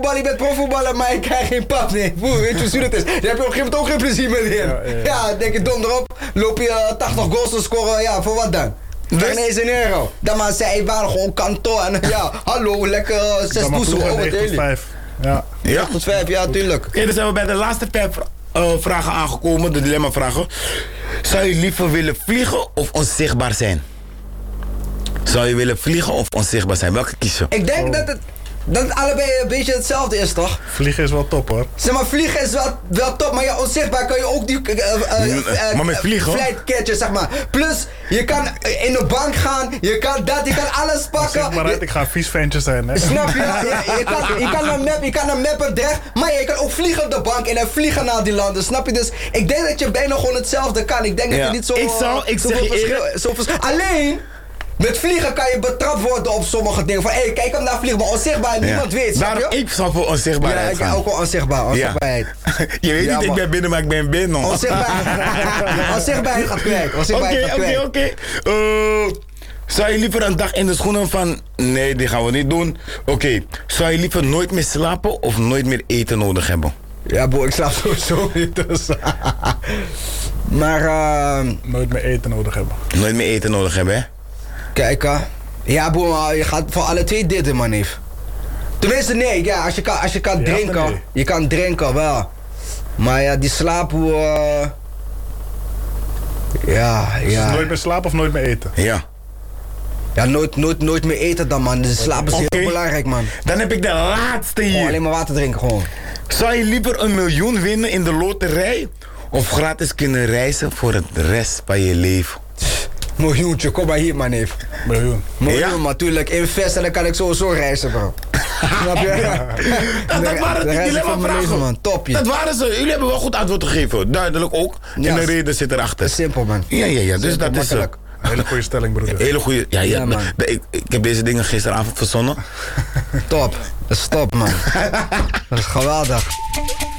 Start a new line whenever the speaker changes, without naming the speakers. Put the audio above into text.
voetballen, je bent profvoetballer, maar je krijgt geen pap. Nee, broer, weet je hoe zuur het is? Daar heb je op een gegeven moment ook geen plezier meer in. Ja, denk je dom erop, loop je 80 goals te scoren, ja, voor wat dan? Geen eens €1. Dan maar zij waren gewoon kantoor en ja, hallo, lekker 6 poezen over het hele.
Ja.
8 tot 5, ja, tuurlijk.
Oké, dan zijn we bij de laatste 5 vragen aangekomen, de dilemma-vragen. Zou je liever willen vliegen of onzichtbaar zijn? Zou je willen vliegen of onzichtbaar zijn? Welke kies je?
Ik denk dat het allebei een beetje hetzelfde is, toch?
Vliegen is wel top, hoor.
Zeg maar, vliegen is wel top, maar ja, onzichtbaar kan je ook die
maar met vliegen,
flight catchen, zeg maar. Plus, je kan in de bank gaan, je kan alles pakken.
Maar ik ga een vies ventje zijn, hè.
Snap je? Je kan een mapper weg, maar je kan ook vliegen op de bank en dan vliegen naar die landen, snap je? Dus ik denk dat je bijna gewoon hetzelfde kan. Ik denk dat je niet zo...
Ik zeg je
verschil. Alleen... Met vliegen kan je betrapt worden op sommige dingen. Van, hé, kijk hem naar vliegen, maar onzichtbaar, niemand weet, snap je?
Ik zal voor onzichtbaarheid
gaan. Ja, ik ook wel onzichtbaarheid.
Je weet niet, ik ben binnen, maar ik ben binnen.
Onzichtbaarheid gaat kwijt.
Oké. Zou je liever een dag in de schoenen van... Nee, die gaan we niet doen. Oké. Zou je liever nooit meer slapen of nooit meer eten nodig hebben?
Ja, boy, ik slaap sowieso niet, dus... Maar,
Nooit meer eten nodig hebben.
Nooit meer eten nodig hebben, hè?
Kijk, ja, boer, je gaat voor alle twee dit, man, neef. Tenminste, nee, ja, als je kan drinken. Nee. Je kan drinken, wel. Maar ja, die slaap, ja.
Dus nooit meer slapen of nooit meer eten?
Ja.
Ja, nooit meer eten dan, man. Dus slapen is heel belangrijk, man.
Dan heb ik de laatste hier.
Gewoon alleen maar water drinken, gewoon.
Zou je liever 1 miljoen winnen in de loterij... of gratis kunnen reizen voor de rest van je leven?
Miljoentje, kom maar hier, man, neef.
Miljoen,
ja? Maar natuurlijk, invest en dan kan ik sowieso reizen, bro. Snap je?
Ja. Dat waren die dilemma-vragen,
man. Top,
dat waren ze. Jullie hebben wel goed antwoord gegeven. Duidelijk ook. En de reden zit erachter.
Simpel, man.
Ja. Dus simpel, dat is
een hele goede stelling, broeder.
Hele goede. Ja,
man.
Ik heb deze dingen gisteravond verzonnen.
Top. Dat is top, man. Dat is geweldig.